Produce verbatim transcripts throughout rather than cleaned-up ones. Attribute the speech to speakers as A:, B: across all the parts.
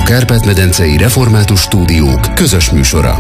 A: Kárpát-medencei Református Stúdiók közös műsora.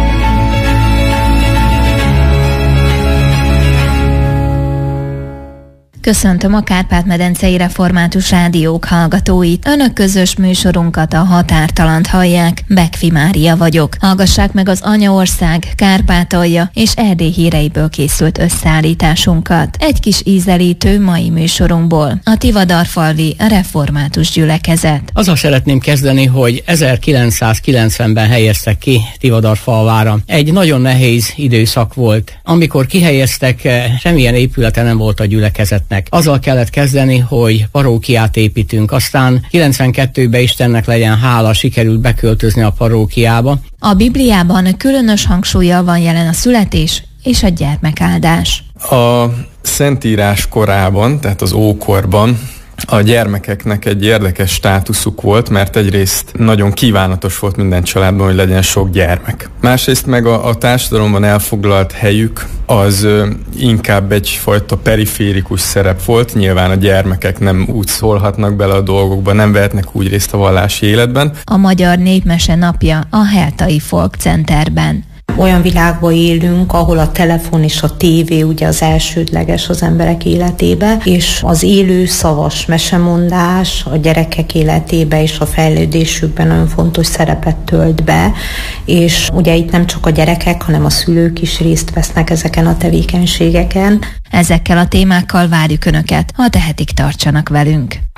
B: Köszöntöm a Kárpát-medencei Református Rádiók hallgatóit. Önök közös műsorunkat, a Határtalant hallják. Bekfi Mária vagyok. Hallgassák meg az Anyaország, Kárpátalja és Erdély híreiből készült összeállításunkat. Egy kis ízelítő mai műsorunkból. A Tivadarfalvi Református Gyülekezet.
C: Azzal szeretném kezdeni, hogy ezerkilencszázkilencvenben helyeztek ki Tivadarfalvára. Egy nagyon nehéz időszak volt. Amikor kihelyeztek, semmilyen épülete nem volt a gyülekezetnek. Azzal kellett kezdeni, hogy parókiát építünk, aztán kilencvenkettőben Istennek legyen hála, sikerült beköltözni a parókiába.
B: A Bibliában különös hangsúllyal van jelen a születés és a gyermekáldás.
D: A Szentírás korában, tehát az ókorban a gyermekeknek egy érdekes státuszuk volt, mert egyrészt nagyon kívánatos volt minden családban, hogy legyen sok gyermek. Másrészt meg a, a társadalomban elfoglalt helyük az ö, inkább egyfajta periférikus szerep volt. Nyilván a gyermekek nem úgy szólhatnak bele a dolgokba, nem vehetnek úgy részt a vallási életben.
B: A Magyar Népmese napja a Heltai Folk Centerben.
E: Olyan világban élünk, ahol a telefon és a tévé ugye az elsődleges az emberek életébe, és az élő szavas mesemondás a gyerekek életébe és a fejlődésükben nagyon fontos szerepet tölt be, és ugye itt nem csak a gyerekek, hanem a szülők is részt vesznek ezeken a tevékenységeken.
B: Ezekkel a témákkal várjuk Önöket, ha tehetik, tartsanak velünk.